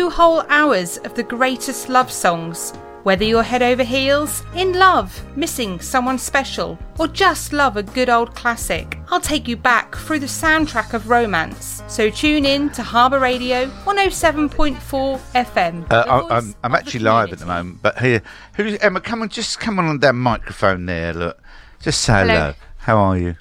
2 whole hours of the greatest love songs. Whether you're head over heels, in love, missing someone special, or just love a good old classic, I'll take you back through the soundtrack of romance. So tune in to Harbour Radio 107.4 FM. I'm actually live at the moment, but here, Emma? Come on that microphone there. Look, just say hello. How are you?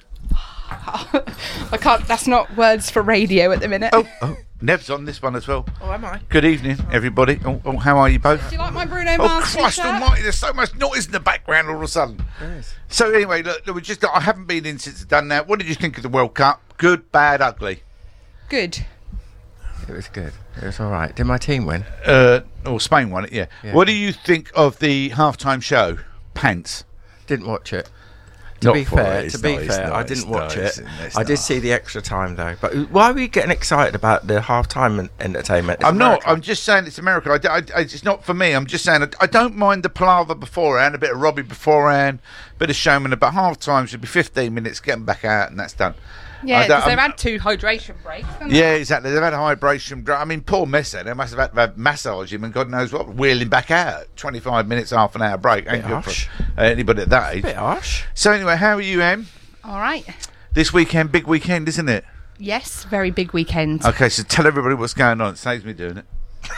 I can't. That's not words for radio at the minute. Oh. Nev's on this one as well. Oh, am I? Good evening, everybody. Oh, how are you both? Do you like my Bruno Mars? Oh, Christ almighty, there's so much noise in the background all of a sudden. Yes. So anyway, look, I haven't been in since I've done that. What did you think of the World Cup? Good, bad, ugly? Good. It was good. It was all right. Did my team win? Spain won it, yeah. Yeah. What do you think of the halftime show? Pants? Didn't watch it. To be fair, I didn't watch it. I did see the extra time though. But why are we getting excited about the halftime entertainment? I'm not. I'm just saying it's American. It's not for me. I'm just saying I don't mind the palaver beforehand, a bit of Robbie beforehand, a bit of showman. But halftime should be 15 minutes, get them back out, and that's done. Yeah, because they've had 2 hydration breaks. Yeah, exactly. They've had a hydration break. I mean, poor Messi. They must have had to massage him and God knows what, wheel him back out. 25 minutes, half an hour break. Ain't good for anybody at that age. A bit harsh. So anyway, how are you, Em? All right. This weekend, big weekend, isn't it? Yes, very big weekend. Okay, so tell everybody what's going on. It saves me doing it.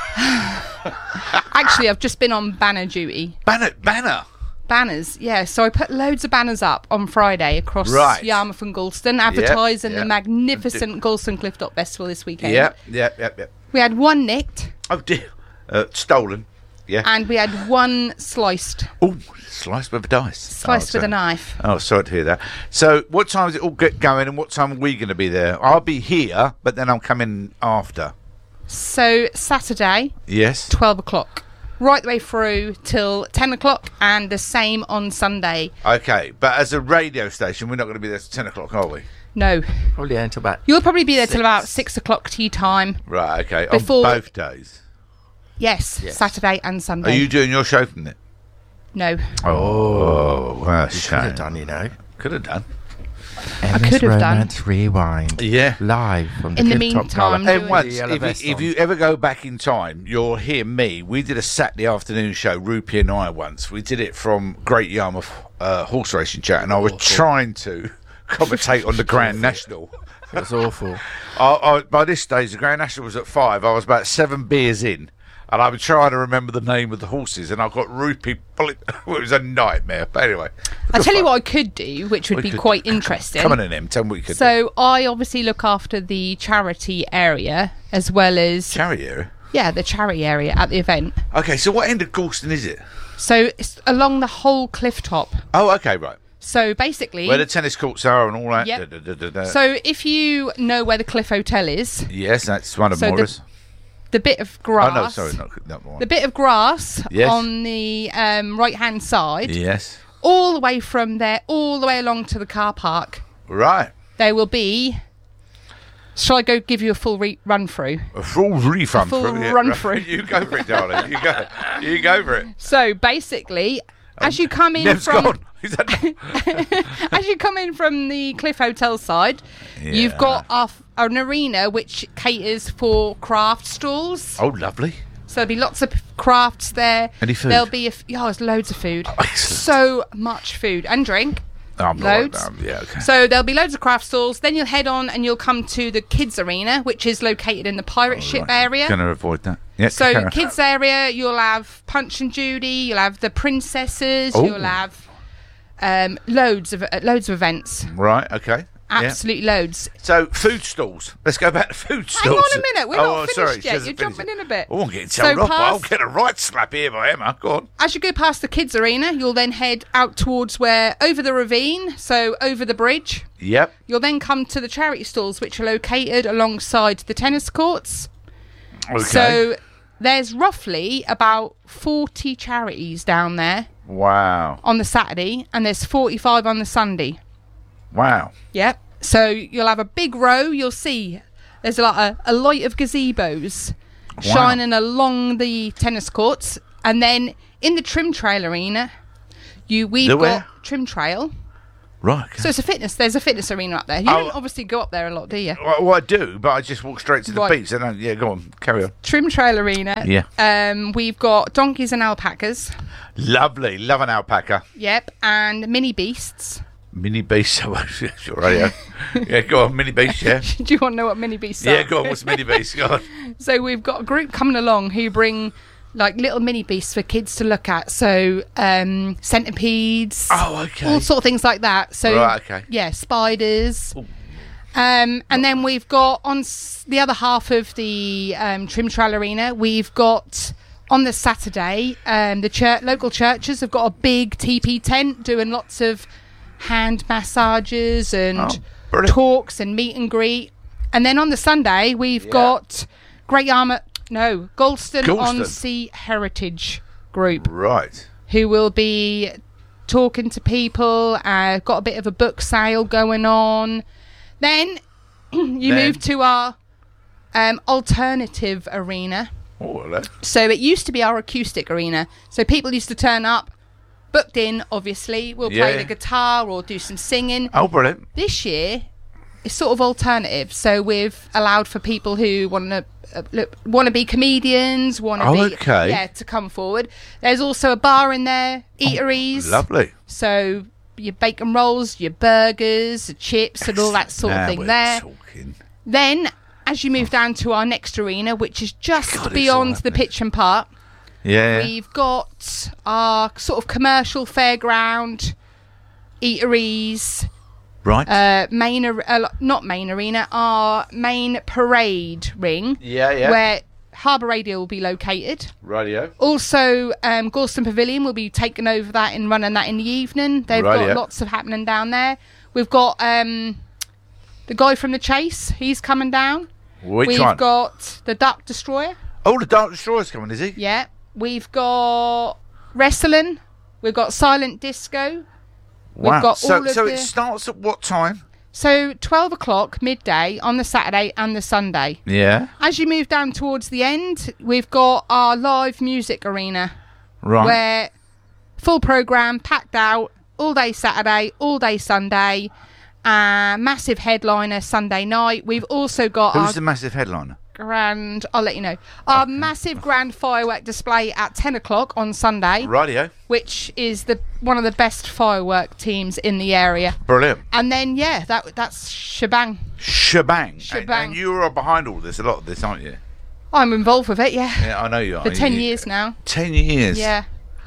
Actually, I've just been on banner duty. Banner? Banners, yeah. So I put loads of banners up on Friday across Yarmouth and Galston, advertising the magnificent Galston Clifftop Festival this weekend. Yep. We had 1 nicked. Oh dear. Stolen. Yeah. And we had 1 sliced. Oh, sliced with a dice. Sliced with a knife. Oh, sorry to hear that. So what time does it all get going and what time are we going to be there? I'll be here, but then I'm coming after. So Saturday. Yes. 12 o'clock. Right the way through till 10 o'clock and the same on Sunday. Okay, but as a radio station, we're not going to be there till 10 o'clock, are we? No. Probably until about... You'll probably be there till about 6 o'clock tea time. Right, okay. Before... On both days? Yes, Saturday and Sunday. Are you doing your show from it? No. Oh, well, you could have done, you know. Could have done. I could have done. Rewind. Yeah. Live from the In the meantime, and once, if you ever go back in time, you'll hear me. We did a Saturday afternoon show, Rupie and I once. We did it from Great Yarmouth Horse Racing Chat, and I was trying to commentate on the Grand National. It was awful. By this stage, the Grand National was at 5. I was about 7 beers in. And I was trying to remember the name of the horses, and I got Rupie. It was a nightmare. But anyway, I'll tell you what I could do, which would be quite interesting. Come on in, Em. Tell me what you could do. So I obviously look after the charity area as well as charity area. Yeah, the charity area at the event. Okay, so what end of Galston is it? So it's along the whole cliff top. Oh, okay, right. So basically, where the tennis courts are and all that. Yep. So if you know where the Cliff Hotel is, yes, that's one of Morris. The bit of grass. Oh no, sorry, not one. The bit of grass yes. on the right-hand side. Yes. All the way from there, all the way along to the car park. Right. There will be. Shall I go give you a full run through? A full refund. A full run through. You go for it, darling. You go. You go for it. So basically, as you come in Nev's from. Gone. As you come in from the Cliff Hotel side, you've got an arena which caters for craft stalls. Oh, lovely. So there'll be lots of crafts there. Any food? There'll be there's loads of food. Excellent. So much food and drink. Loads. Okay. So there'll be loads of craft stalls. Then you'll head on and you'll come to the kids arena, which is located in the pirate ship area. Going to avoid that. Yeah, so the kids area, you'll have Punch and Judy. You'll have the princesses. Oh. You'll have loads of events. Right. Okay. Absolutely loads. So food stalls. Let's go back to food stalls. Hang on a minute. We're not finished yet. You're jumping in a bit. I'm getting told off. I'll get a right slap here by Emma. Go on. As you go past the kids arena, you'll then head out towards over the ravine, so over the bridge. Yep. You'll then come to the charity stalls, which are located alongside the tennis courts. Okay. So there's roughly about 40 charities down there. Wow. On the Saturday, and there's 45 on the Sunday. Wow. Yep. So you'll have a big row. You'll see there's like a light of gazebos shining along the tennis courts, and then in the trim trail arena, we've got trim trail. Right. Okay. So there's a fitness arena up there. You don't obviously go up there a lot, do you? Well, I do, but I just walk straight to the beach. Yeah, go on, carry on. Trim Trail Arena. Yeah. We've got donkeys and alpacas. Lovely. Love an alpaca. Yep. And mini beasts. Mini beasts. Right, yeah, go on, mini beasts, yeah. Do you want to know what mini beasts are? Yeah, go on, what's mini beasts? Go on. So we've got a group coming along who bring like little mini beasts for kids to look at. So centipedes. Oh, okay. All sort of things like that. So right, okay. Yeah, spiders. And then we've got on the other half of the Trim Trail Arena, we've got on the Saturday, the local churches have got a big teepee tent doing lots of hand massages and talks and meet and greet. And then on the Sunday, we've got Gorleston-on-Sea Heritage Group. Right. Who will be talking to people. Got a bit of a book sale going on. Then you move to our alternative arena. Oh, hello. So it used to be our acoustic arena. So people used to turn up, booked in, obviously. We'll play the guitar or do some singing. Oh, brilliant. This year, it's sort of alternative. So we've allowed for people who want to be comedians, to come forward. There's also a bar in there, eateries. Lovely. So your bacon rolls, your burgers, your chips, and all that sort of thing there. Talking. Then, as you move down to our next arena, which is just beyond the pitch and park, we've got our sort of commercial fairground, eateries, right? Not main arena, our main parade ring, yeah, where Harbour Radio will be located. Radio. Also, Gorleston Pavilion will be taking over that and running that in the evening. They've got lots of happening down there. We've got the guy from The Chase. He's coming down. Which one? We've got the Dark Destroyer. Oh, the Dark Destroyer's coming, is he? Yeah. We've got wrestling. We've got silent disco. Wow. We've got so it starts at what time? So 12 o'clock midday on the Saturday and the Sunday. Yeah. As you move down towards the end, we've got our live music arena. Right. Where full programme, packed out, all day Saturday, all day Sunday. Massive headliner Sunday night. We've also got Who's the massive headliner? I'll let you know. Our massive grand firework display at 10 o'clock on Sunday. Radio. Which is one of the best firework teams in the area. Brilliant. And then, that's shebang. Shebang. And you are behind all this, a lot of this, aren't you? I'm involved with it, yeah. Yeah, I know you are. For 10 years now. 10 years? Yeah.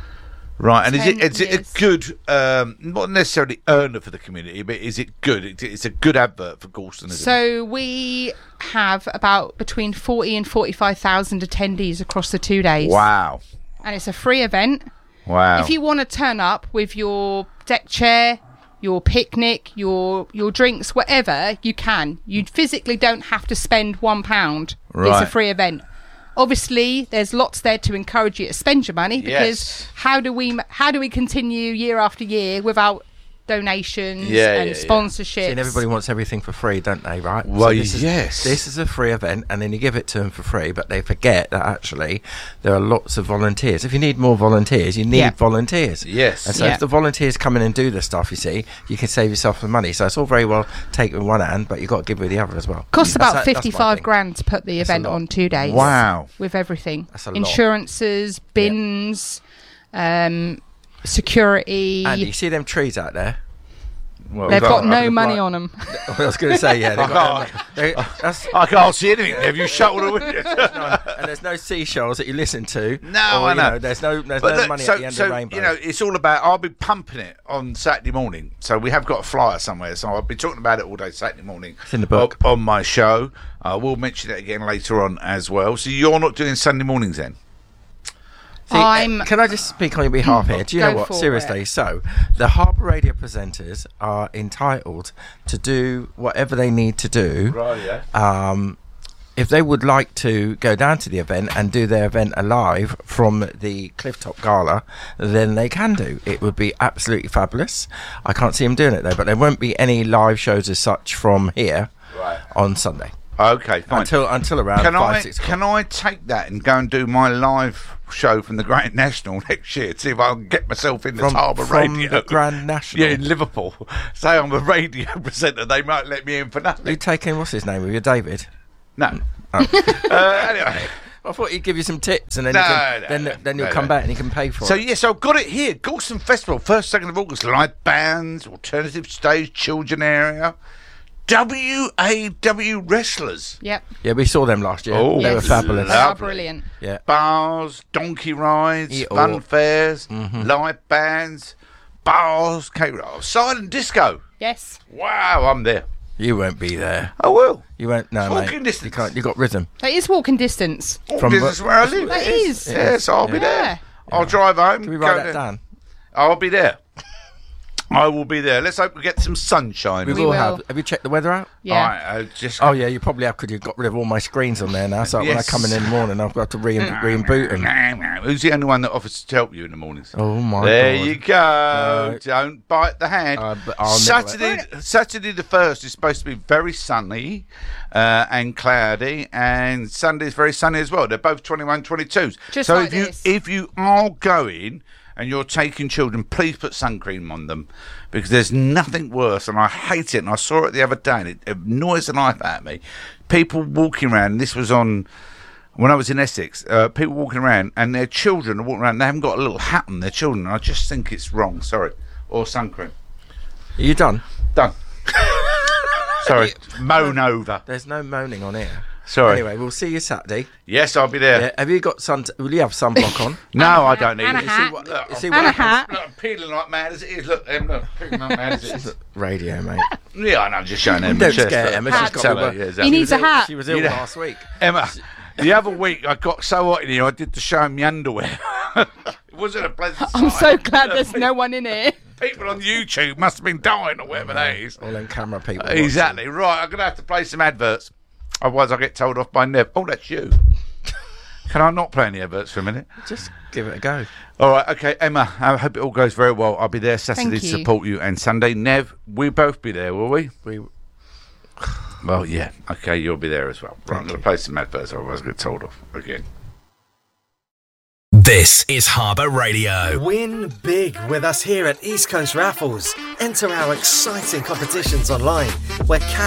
Right, and is it a good, not necessarily earner for the community, but is it good? It's a good advert for Gorleston, isn't it? So we have about between 40 and 45,000 attendees across the 2 days. Wow. And it's a free event. Wow. If you want to turn up with your deck chair, your picnic, your drinks, whatever, you can. You physically don't have to spend £1. Right. It's a free event. Obviously, there's lots there to encourage you to spend your money because how do we continue year after year without donations and sponsorships? And everybody wants everything for free, don't they? Right? Well, this is a free event, and then you give it to them for free, but they forget that actually there are lots of volunteers. If you need more volunteers, you need volunteers. Yes. And so if the volunteers come in and do the stuff, you see, you can save yourself some money. So it's all very well taken with one hand, but you've got to give with the other as well. Costs about 55 grand to put the event on 2 days. Wow. With everything. That's a lot. Insurances, bins, security. And you see them trees out there? Well, they've got no money on them. I was going to say, I can't see anything. Have you shut all the windows? And there's no seashells that you listen to. No, I know. There's no money at the end of the rainbow. It's all about. I'll be pumping it on Saturday morning. So we have got a flyer somewhere. So I'll be talking about it all day Saturday morning. It's in the book on my show. We'll mention it again later on as well. So you're not doing Sunday mornings then? See, can I just speak on your behalf here? Do you know what? Seriously, so the Harbour Radio presenters are entitled to do whatever they need to do. Right, yeah. If they would like to go down to the event and do their event alive from the Clifftop Gala, then they can do. It would be absolutely fabulous. I can't see them doing it though, but there won't be any live shows as such from here on Sunday. Okay, fine. Until around 5, 6 o'clock. Can I take that and go and do my live show from the Grand National next year to see if I can get myself in the Harbour Radio? From the Grand National? Yeah, in Liverpool. Say I'm a radio presenter, they might let me in for nothing. You taking, what's his name with you, David? No. Oh. Anyway. I thought he'd give you some tips and then you'll come back and you can pay for it. So, yes, I've got it here. Gorson Festival, 1st, 2nd of August. Live bands, alternative stage, children area. WAW wrestlers. Yep. Yeah, we saw them last year. Oh, they were fabulous. They are brilliant. Yeah. Bars, donkey rides, fun fairs, live bands, bars, silent disco. Yes. Wow, I'm there. You won't be there. I will. You won't. No, it's mate. walking distance. You can't. You got rhythm. That is walking distance. Walking distance where I live. That is. Yes, I'll be there. I'll drive home. Can we write that down? I'll be there. I will be there. Let's hope we get some sunshine. We will have. Have you checked the weather out? Yeah. Oh, yeah, you probably have because you've got rid of all my screens on there now. So when I come in the morning, I've got to reboot them. Who's the only one that offers to help you in the mornings? Oh, my God. There you go. Don't bite the hand. Saturday the 1st is supposed to be very sunny and cloudy, and Sunday's very sunny as well. They're both 21, 22s. So if you are going and you're taking children, please put sun cream on them, because there's nothing worse, and I hate it, and I saw it the other day, and it annoys the life out of me. People walking around, and this was on when I was in Essex, people walking around, and their children are walking around, and they haven't got a little hat on their children, and I just think it's wrong, sorry. Or sun cream. Are you done? Done. Sorry, moan over. There's no moaning on here. Sorry. Anyway, we'll see you Saturday. Yes, I'll be there. Yeah. Have you got will you have sunblock on? No, I don't need and it. A hat. And a hat. I'm peeling like mad as it is. Look, peeling like mad as it is. Radio, mate. Yeah, I know, just showing Emma. Don't scare Emma. She's got he needs a hat. She was ill last week. Emma, the other week I got so hot in here, I did the show in my underwear. It wasn't a pleasant sight. I'm so glad there's no one in here. People on YouTube must have been dying or whatever that is. All them camera people. Exactly. Right, I'm going to have to play some adverts. Otherwise, I'll get told off by Nev. Oh, that's you. Can I not play any adverts for a minute? Just give it a go. All right, okay, Emma, I hope it all goes very well. I'll be there Saturday to support you, and Sunday. Nev, we'll both be there, will we? Well, yeah. Okay, you'll be there as well. Right, I'm going to play some adverts, otherwise I'll get told off again. This is Harbour Radio. Win big with us here at East Coast Raffles. Enter our exciting competitions online, where cash